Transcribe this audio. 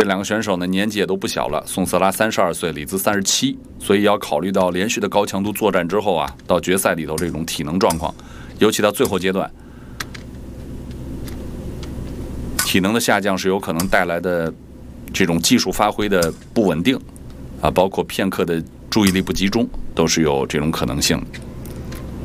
两个选手呢年纪也都不小了，宋瑟拉32岁，李兹37，所以要考虑到连续的高强度作战之后啊，到决赛里头这种体能状况，尤其到最后阶段，体能的下降是有可能带来的这种技术发挥的不稳定啊，包括片刻的注意力不集中，都是有这种可能性的。